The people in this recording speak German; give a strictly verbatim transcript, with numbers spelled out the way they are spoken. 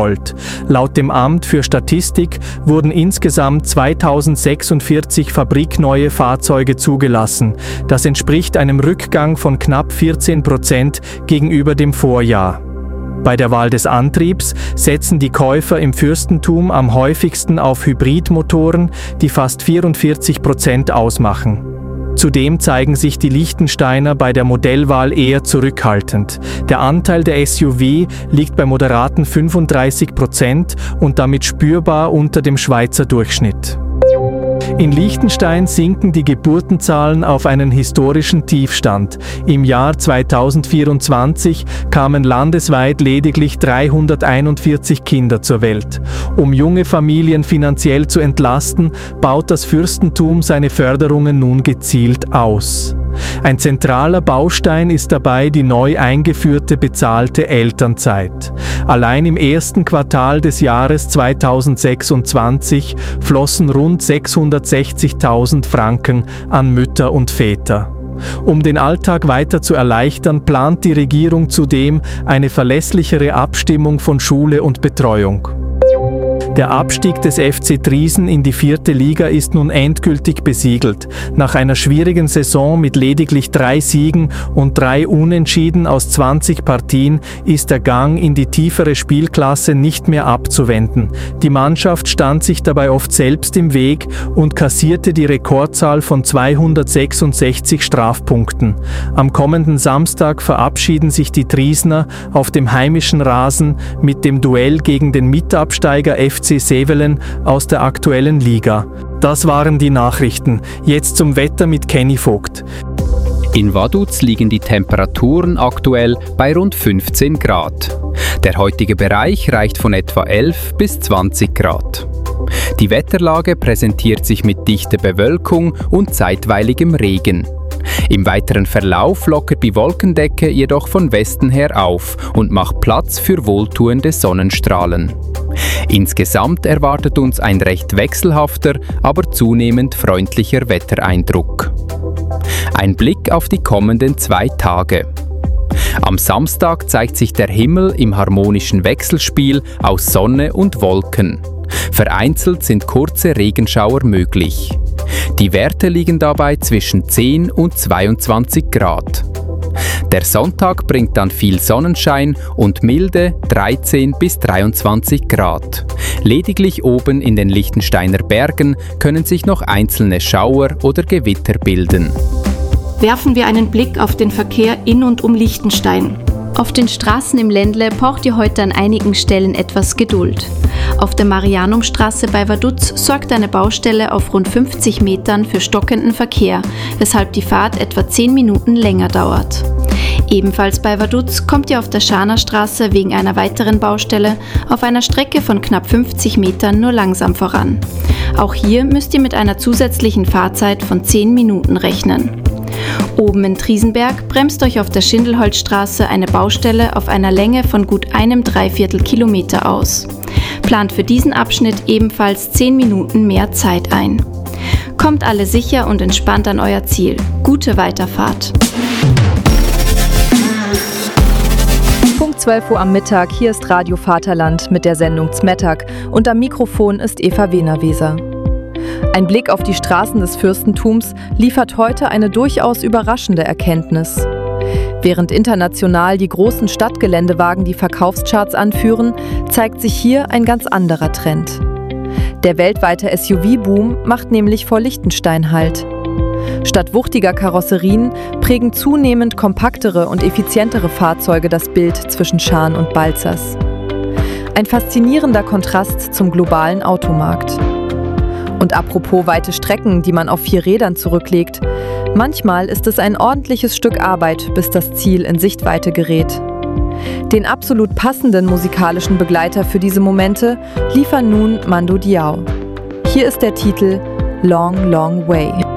überrollt. Laut dem Amt für Statistik wurden insgesamt zweitausendsechsundvierzig fabrikneue Fahrzeuge zugelassen. Das entspricht einem Rückgang von knapp vierzehn Prozent gegenüber dem Vorjahr. Bei der Wahl des Antriebs setzen die Käufer im Fürstentum am häufigsten auf Hybridmotoren, die fast vierundvierzig Prozent ausmachen. Zudem zeigen sich die Liechtensteiner bei der Modellwahl eher zurückhaltend. Der Anteil der S U V liegt bei moderaten fünfunddreißig Prozent und damit spürbar unter dem Schweizer Durchschnitt. In Liechtenstein sinken die Geburtenzahlen auf einen historischen Tiefstand. Im Jahr zweitausendvierundzwanzig kamen landesweit lediglich dreihunderteinundvierzig Kinder zur Welt. Um junge Familien finanziell zu entlasten, baut das Fürstentum seine Förderungen nun gezielt aus. Ein zentraler Baustein ist dabei die neu eingeführte bezahlte Elternzeit. Allein im ersten Quartal des Jahres zweitausendsechsundzwanzig flossen rund sechshundertsechzigtausend Franken an Mütter und Väter. Um den Alltag weiter zu erleichtern, plant die Regierung zudem eine verlässlichere Abstimmung von Schule und Betreuung. Der Abstieg des F C Triesen in die vierte Liga ist nun endgültig besiegelt. Nach einer schwierigen Saison mit lediglich drei Siegen und drei Unentschieden aus zwanzig Partien ist der Gang in die tiefere Spielklasse nicht mehr abzuwenden. Die Mannschaft stand sich dabei oft selbst im Weg und kassierte die Rekordzahl von zweihundertsechsundsechzig Strafpunkten. Am kommenden Samstag verabschieden sich die Triesner auf dem heimischen Rasen mit dem Duell gegen den Mitabsteiger F C Sevelen aus der aktuellen Liga. Das waren die Nachrichten. Jetzt zum Wetter mit Kenny Vogt. In Vaduz liegen die Temperaturen aktuell bei rund fünfzehn Grad. Der heutige Bereich reicht von etwa elf bis zwanzig Grad. Die Wetterlage präsentiert sich mit dichter Bewölkung und zeitweiligem Regen. Im weiteren Verlauf lockert die Wolkendecke jedoch von Westen her auf und macht Platz für wohltuende Sonnenstrahlen. Insgesamt erwartet uns ein recht wechselhafter, aber zunehmend freundlicher Wettereindruck. Ein Blick auf die kommenden zwei Tage. Am Samstag zeigt sich der Himmel im harmonischen Wechselspiel aus Sonne und Wolken. Vereinzelt sind kurze Regenschauer möglich. Die Werte liegen dabei zwischen zehn und zweiundzwanzig Grad. Der Sonntag bringt dann viel Sonnenschein und milde dreizehn bis dreiundzwanzig Grad. Lediglich oben in den Liechtensteiner Bergen können sich noch einzelne Schauer oder Gewitter bilden. Werfen wir einen Blick auf den Verkehr in und um Liechtenstein. Auf den Straßen im Ländle braucht ihr heute an einigen Stellen etwas Geduld. Auf der Marianumstraße bei Vaduz sorgt eine Baustelle auf rund fünfzig Metern für stockenden Verkehr, weshalb die Fahrt etwa zehn Minuten länger dauert. Ebenfalls bei Vaduz kommt ihr auf der Schanerstraße wegen einer weiteren Baustelle auf einer Strecke von knapp fünfzig Metern nur langsam voran. Auch hier müsst ihr mit einer zusätzlichen Fahrzeit von zehn Minuten rechnen. Oben in Triesenberg bremst euch auf der Schindelholzstraße eine Baustelle auf einer Länge von gut einem Dreiviertel Kilometer aus. Plant für diesen Abschnitt ebenfalls zehn Minuten mehr Zeit ein. Kommt alle sicher und entspannt an euer Ziel. Gute Weiterfahrt. Punkt zwölf Uhr am Mittag, hier ist Radio Vaterland mit der Sendung Zmettag und am Mikrofon ist Eva Wehnerweser. Ein Blick auf die Straßen des Fürstentums liefert heute eine durchaus überraschende Erkenntnis. Während international die großen Stadtgeländewagen die Verkaufscharts anführen, zeigt sich hier ein ganz anderer Trend. Der weltweite S U V-Boom macht nämlich vor Liechtenstein Halt. Statt wuchtiger Karosserien prägen zunehmend kompaktere und effizientere Fahrzeuge das Bild zwischen Schaan und Balzers. Ein faszinierender Kontrast zum globalen Automarkt. Und apropos weite Strecken, die man auf vier Rädern zurücklegt, manchmal ist es ein ordentliches Stück Arbeit, bis das Ziel in Sichtweite gerät. Den absolut passenden musikalischen Begleiter für diese Momente liefern nun Mando Diao. Hier ist der Titel Long, Long Way.